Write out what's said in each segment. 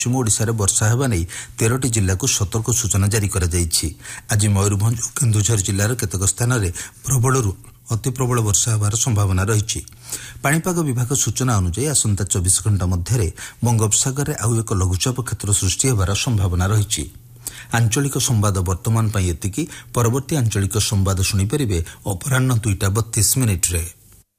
पश्चिम ओडिशा रे वर्षा हेबा नै 13टी जिल्ला को सतर्क सूचना जारी करा जायछि। आज मयूरभंज और केन्दुझर जिल्लार केतेक स्थान रे प्रबलरू अति प्रबल वर्षा हेबार संभावना रहिछि। पाणीपाग विभाग सूचना अनुसार आसंता 24 घंटा मध्य बंगोपसागर रे आउ एक लघुचाप क्षेत्र सृष्टि हेबार संभावना रहिछि। आंचलिक संवाद वर्तमान पई एतिकी। परवर्ती आंचलिक संवाद शुनि परिबे अपराह्न 2:32 रे।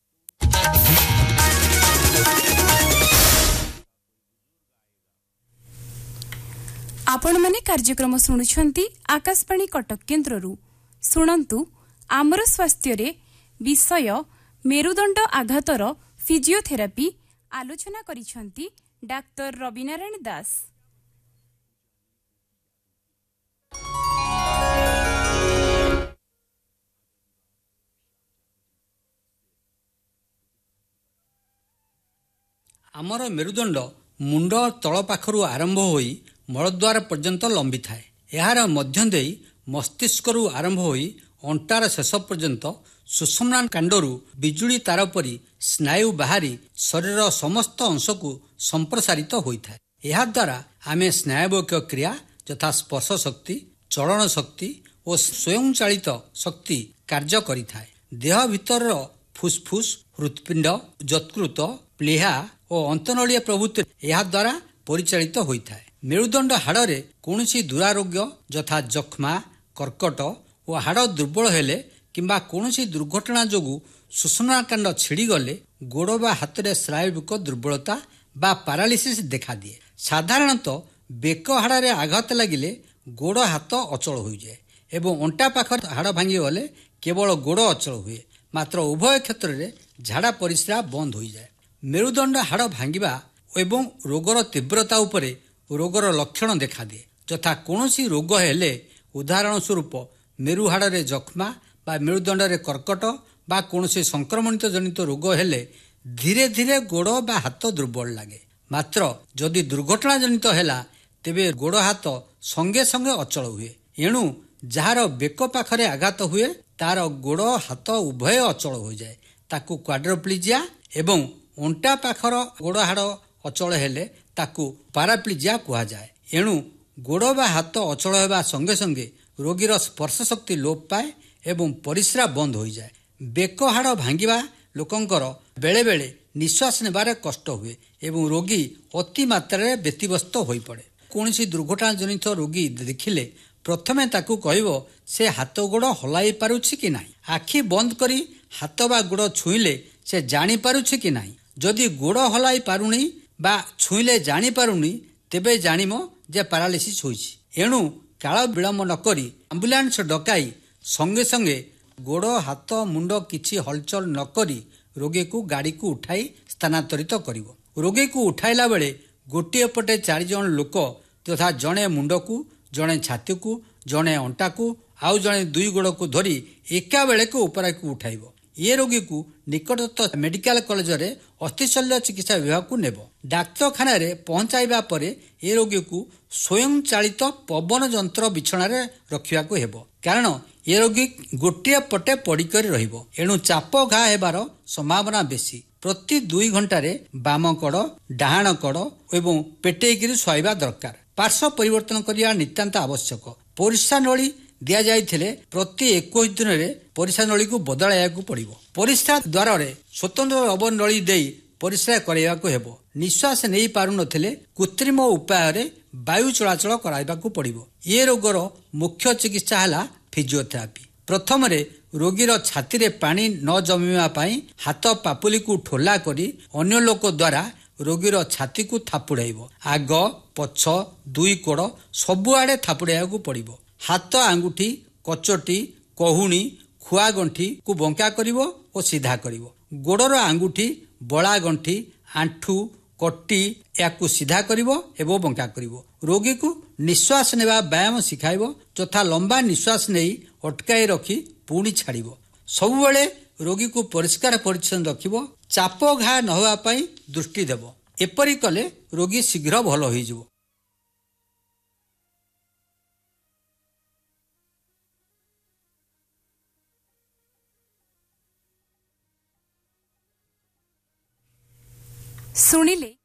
आपण माने कार्यक्रम शुणुछंती आकाशवाणी कटक केन्द्ररू। शुणंतु आमर स्वास्थ्य रे विषय मेरुदंड आघातर फिजियोथेरापी आलोचना करिछंती डाक्टर रविनारायण दास। आमर मेरुदंड मुंड तल पाखरु आरंभ होई मलद्वार पर्यंत लंबी थाए। यार मध्य देई मस्तिष्करू आरंभ होई अंटार शेष पर्यंत सुषुम्ना कांडरू बिजुली तार परी स्नायु बाहरी शरीर समस्त अंश को संप्रसारित होता है। यह द्वारा आमे स्नायबक क्रिया यथा स्पर्श शक्ति, चलन शक्ति और स्वयं चालित शक्ति कार्य करिथाए। देह भीतर फुसफुस, हृत्पिंड, यकृत, प्लीहा और अंतनलिया प्रभृति यह द्वारा परिचालित होता है। मेरुदंड हाड़े कौन दुरारोग्य यथा जख्मा, कर्कट और हाड़ दुर्बल हेले किंबा कौन दुर्घटना जोगु सुषुम्नाकांड छिड़ी गले गोड़ बा हाथ में स्नायुविक दुर्बलता बा पारालिसिस देखा दिए। साधारणतः बेक हाड़े आघात लगिले गोड़ हाथ अचल हो जाए एवं अंटा पाखर हाड़ भांगी गले केवल गोड़ अचल हुए, मात्र उभय क्षेत्र में झाड़ा परिस्रा बंद हो जाए। मेरुदंड हाड़ भांगिबा एवं रोगर तीव्रता उपरे रोगर लक्षण देखा दिए। यथा कौन रोग हेले उदाहरण स्वरूप मेरु हाड़े जख्मा बा मेरुदंड रे कर्कट बा कौन संक्रमणित जनित रोग हेले धीरे धीरे गोड़ बा हाथ दुर्बल लगे। मात्र जदि दुर्घटना जनित हेला तेबे गोड़ हाथ संगे संगे अचल हुए। एणु जार बेक पाखरे आघात हुए तार गोड़ हाथ उभय अचल हो जाए, ताकू क्वाड्रोप्लिजिया एवं अंटा पाखर गोड़ हाड़ अचल हेले ताकू पाराप्लिजिया कहा जाए। एणु गोड़ बा हाथ अचल होगा संगे संगे रोगीर स्पर्श शक्ति लोप पाए एवं परिस्रा बंद हो जाए। बेक हाड़ भांगिबा लोकंकर बेले बेले निश्वास नेबारे कष्ट हुए एवं रोगी अति मात्रा व्यतिव्यस्त हो पड़े। कौन दुर्घटना जनित रोगी देखिले प्रथमे ताकू कहबो से हाथ गोड़ हलाई पारुछि कि नाही। आखि बंद करी हाथ बा गोड़ छुईले से जानी पारुछि कि नाही। जदि गोड़ हलाई पारुनी बा छुईले जानी पारुनी तेबे जानिमो जे पारालिसिस होइछि। एणु काल विलंब न करी एम्बुलेंस डकाई संगे संगे गोड़ हाथ मुंड किछि हलचल न करी रोगी को गाड़ी को उठाई स्थानांतरित करिवो। रोगी को उठाइला बेले गोटे पटे 4 जन लोक तथा जड़े मुंड को, जड़े छाती को, जड़े अंटा को आउ जड़े 2 गोड़ को धरी एका बेले को ऊपर को उठाइबो। ये रोगी को निकटस्थ मेडिकल कॉलेज रे अस्थिशल्य चिकित्सा विभाग को नेब। डाक्तरखाना रे पहुंचाइबा परे ये रोगी को स्वयं चालित पवन जंत्र बिछणा रे रखिया को हेबो, कारण ये रोगी गोटे पटे पड़िकर रहिबो। एणु चाप घा हेबार संभावना बेसी। प्रति 2 घंटारे बाम कड़, डाहाण कड़ एवं पेटेइकिरी शुआइबा दरकार। पार्श्व परिवर्तन करिया नितांत आवश्यक। परिस्रा नली दिया जाइथिले प्रति 21 दिन रे परिस्रा नली को बदलाया को पड़िबो। परिस्रा द्वार रे स्वतंत्र रबर नली देई परिस्रा कराइबा को हेबो। निश्वास नहीं पारु नथिले कृत्रिम उपाय रे वायु चलाचल कराइबा को पड़िबो। ये रोगर मुख्य चिकित्सा हला फिजियोथेरापी। प्रथम रे रोगीर छाती रे पानी न जमीवा पाई हाथ पापुली को ठोला करी अन्य लोक द्वारा रोगीर छाती को थापुड़ाइबो। आग पछ 2 कोड़ सबुआड़े थापुड़ाइबा को पड़िबो। हाथ आंगुठी, कचटी, कहुणी, खुआ गंठी को बंका करिवो और सीधा करिवो। गोड़र आंगुठी, बड़ा गंठी, आंठू, कटी याकू सीधा करिवो एवं बंका करिवो। रोगी को निश्वास नेबा व्यायाम सिखाइबो, तथा लंबा निश्वास नहीं अटकाई रखी पुणी छाड़िबो। सबुबेले रोगी को परिष्कार परिच्छन्न रखिबो। चाप घा न होवा पई दृष्टि देबो। एपरि कले रोगी शीघ्र भल होई जिवो। सुनिले